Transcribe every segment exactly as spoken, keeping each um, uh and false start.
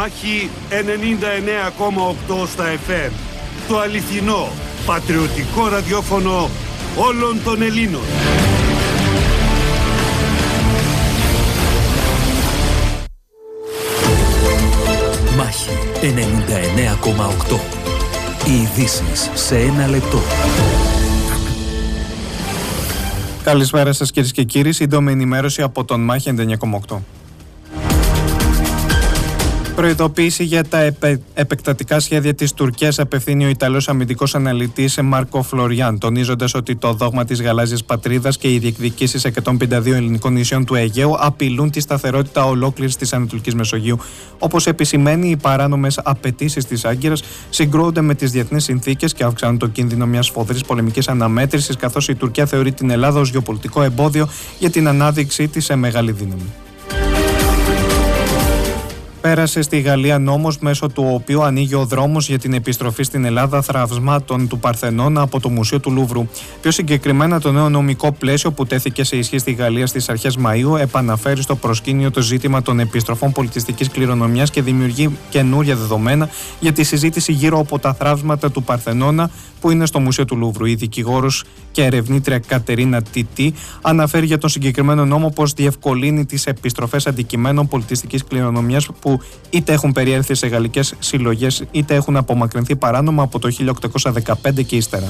Μάχη ενενήντα εννέα κόμμα οκτώ στα εφ εμ. Το αληθινό, πατριωτικό ραδιόφωνο όλων των Ελλήνων. Μάχη ενενήντα εννέα κόμμα οκτώ. Οι ειδήσεις σε ένα λεπτό. Καλησπέρα σας κυρίες και κύριοι, σύντομη ενημέρωση από τον Μάχη ενενήντα εννέα κόμμα οκτώ. Προειδοποίηση για τα επε... επεκτατικά σχέδια της Τουρκίας απευθύνει ο Ιταλός αμυντικός αναλυτής Μάρκο Φλωριάν, τονίζοντας ότι το δόγμα της γαλάζιας πατρίδας και οι διεκδικήσεις εκατόν πενήντα δύο ελληνικών νησιών του Αιγαίου απειλούν τη σταθερότητα ολόκληρης της Ανατολικής Μεσογείου. Όπως επισημαίνει, οι παράνομες απαιτήσεις της Άγκυρας συγκρούονται με τις διεθνείς συνθήκες και αυξάνουν το κίνδυνο μιας σφοδρής πολεμικής αναμέτρησης, καθώς η Τουρκία θεωρεί την Ελλάδα ως γεωπολιτικό εμπόδιο για την ανάδειξή της σε μεγάλη δύναμη. Πέρασε στη Γαλλία νόμος μέσω του οποίου ανοίγει ο δρόμος για την επιστροφή στην Ελλάδα θραυσμάτων του Παρθενώνα από το Μουσείο του Λούβρου. Πιο συγκεκριμένα, το νέο νομικό πλαίσιο που τέθηκε σε ισχύ στη Γαλλία στις αρχές Μαΐου επαναφέρει στο προσκήνιο το ζήτημα των επιστροφών πολιτιστικής κληρονομιάς και δημιουργεί καινούρια δεδομένα για τη συζήτηση γύρω από τα θραύσματα του Παρθενώνα που είναι στο Μουσείο του Λούβρου. Η δικηγόρος και ερευνήτρια Κατερίνα Τιτή αναφέρει για τον συγκεκριμένο νόμο πως διευκολύνει τις επιστροφές αντικειμένων πολιτιστικής κληρονομιάς που είτε έχουν περιέλθει σε γαλλικές συλλογές είτε έχουν απομακρυνθεί παράνομα από το χίλια οκτακόσια δεκαπέντε και ύστερα.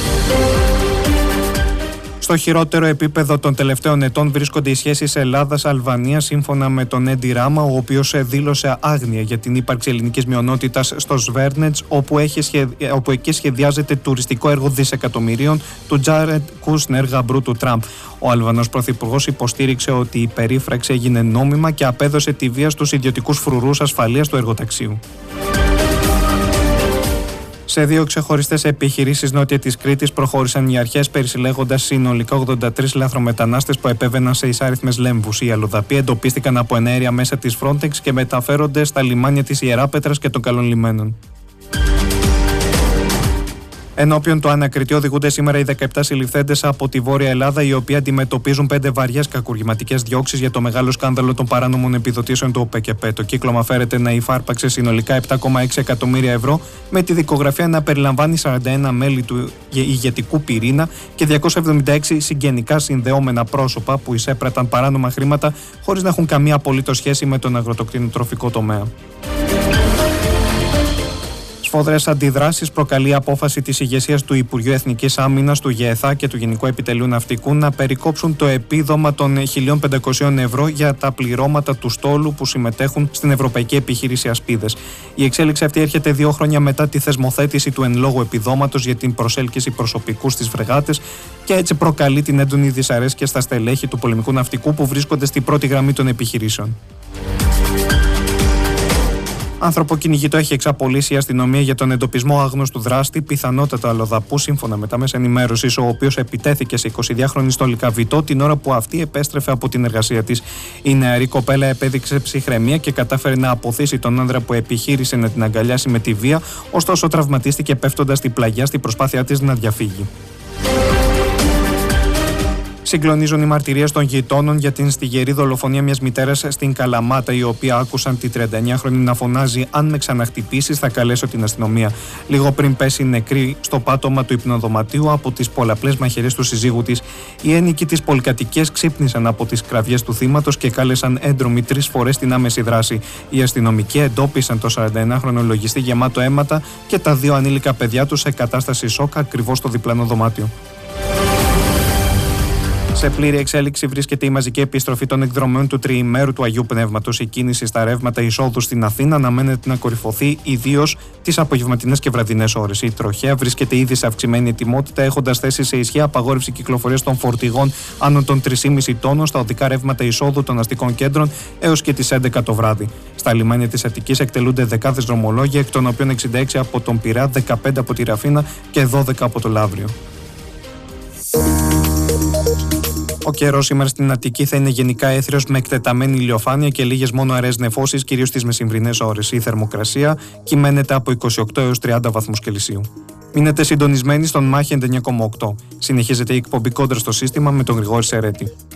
Στο χειρότερο επίπεδο των τελευταίων ετών βρίσκονται οι σχέσεις Ελλάδας-Αλβανίας, σύμφωνα με τον Έντι Ράμα, ο οποίος δήλωσε άγνοια για την ύπαρξη ελληνικής μειονότητας στο Σβέρνετς, όπου, έχει σχεδι... όπου εκεί σχεδιάζεται τουριστικό έργο δισεκατομμυρίων του Τζάρετ Κούσνερ, γαμπρού του Τραμπ. Ο Αλβανός πρωθυπουργός υποστήριξε ότι η περίφραξη έγινε νόμιμα και απέδωσε τη βία στους ιδιωτικούς φρουρούς ασφαλείας του εργοταξίου. Σε δύο ξεχωριστές επιχειρήσεις νότια της Κρήτης προχώρησαν οι αρχές, περισυλλέγοντας συνολικά ογδόντα τρεις λαθρομετανάστες που επέβαιναν σε εισάριθμες λέμβους. Οι αλλοδαποί εντοπίστηκαν από εναέρια μέσα της Frontex και μεταφέρονται στα λιμάνια της Ιεράπετρας και των Καλών Λιμένων. Ενώπιον του ανακριτή οδηγούνται σήμερα οι δεκαεπτά συλληφθέντες από τη Βόρεια Ελλάδα, οι οποίοι αντιμετωπίζουν πέντε βαριές κακουργηματικές διώξεις για το μεγάλο σκάνδαλο των παράνομων επιδοτήσεων του ΟΠΕΚΕΠΕ. Το κύκλωμα φέρεται να υφάρπαξε συνολικά επτά κόμμα έξι εκατομμύρια ευρώ, με τη δικογραφία να περιλαμβάνει σαράντα ένα μέλη του ηγετικού πυρήνα και διακόσια εβδομήντα έξι συγγενικά συνδεόμενα πρόσωπα που εισέπραταν παράνομα χρήματα χωρίς να έχουν καμία απολύτως σχέση με τον αγροτοκτηνοτροφικό τομέα. Σφοδρές αντιδράσεις προκαλεί η απόφαση της ηγεσίας του Υπουργείου Εθνικής Άμυνας, του ΓΕΘΑ και του Γενικού Επιτελείου Ναυτικού να περικόψουν το επίδομα των χίλια πεντακόσια ευρώ για τα πληρώματα του στόλου που συμμετέχουν στην Ευρωπαϊκή Επιχείρηση Ασπίδες. Η εξέλιξη αυτή έρχεται δύο χρόνια μετά τη θεσμοθέτηση του εν λόγω επιδόματος για την προσέλκυση προσωπικού στις φρεγάτες και έτσι προκαλεί την έντονη δυσαρέσκεια στα στελέχη του πολεμικού ναυτικού που βρίσκονται στη πρώτη γραμμή των επιχειρήσεων. Ανθρωποκυνηγητό έχει εξαπολύσει η αστυνομία για τον εντοπισμό άγνωστου δράστη, πιθανότατα αλλοδαπού, σύμφωνα με τα μέσα ενημέρωσης, ο οποίος επιτέθηκε σε εικοσιδυάχρονη στο Λυκαβητό την ώρα που αυτή επέστρεφε από την εργασία της. Η νεαρή κοπέλα επέδειξε ψυχραιμία και κατάφερε να αποθήσει τον άνδρα που επιχείρησε να την αγκαλιάσει με τη βία, ωστόσο τραυματίστηκε πέφτοντας στη πλαγιά στη προσπάθειά της να διαφύγει. Συγκλονίζουν οι μαρτυρίες των γειτόνων για την στιγερή δολοφονία μιας μητέρας στην Καλαμάτα, οι οποίοι άκουσαν τη τριανταεννιάχρονη να φωνάζει «Αν με ξαναχτυπήσεις θα καλέσω την αστυνομία». Λίγο πριν πέσει νεκρή στο πάτωμα του υπνοδωματίου από τις πολλαπλές μαχαιρές του συζύγου της, οι ένοικοι της πολυκατοικίας ξύπνησαν από τις κραυγές του θύματος και κάλεσαν έντρομοι τρεις φορές την άμεση δράση. Οι αστυνομικοί εντόπισαν το σαρανταεννιάχρονο λογιστή γεμάτο αίματα και τα δύο ανήλικα παιδιά του σε κατάσταση σοκ ακριβώς στο διπλανό δωμάτιο. Σε πλήρη εξέλιξη βρίσκεται η μαζική επιστροφή των εκδρομών του τριημέρου του Αγίου Πνεύματος. Η κίνηση στα ρεύματα εισόδου στην Αθήνα αναμένεται να κορυφωθεί ιδίως τις απογευματινές και βραδινές ώρες. Η τροχέα βρίσκεται ήδη σε αυξημένη ετοιμότητα, έχοντας θέσει σε ισχύ απαγόρευση κυκλοφορίας των φορτηγών άνω των τρεις κόμμα πέντε τόνων στα οδικά ρεύματα εισόδου των αστικών κέντρων έως και τις έντεκα το βράδυ. Στα λιμάνια της Αττικής εκτελούνται δεκάδες δρομολόγια, εκ των οποίων εξήντα έξι από τον Πειραιά, δεκαπέντε από τη Ραφίνα και δώδεκα από το Λαύριο. Ο καιρός σήμερα στην Αττική θα είναι γενικά έθριος με εκτεταμένη ηλιοφάνεια και λίγες μόνο αραιές νεφώσεις, κυρίως τις μεσημβρινές ώρες. Η θερμοκρασία κυμαίνεται από είκοσι οκτώ έως τριάντα βαθμούς Κελσίου. Μείνετε συντονισμένοι στον Μάχη ενενήντα εννέα κόμμα οκτώ. Συνεχίζεται η εκπομπή Κόντρα στο σύστημα με τον Γρηγόρη Σερέτη.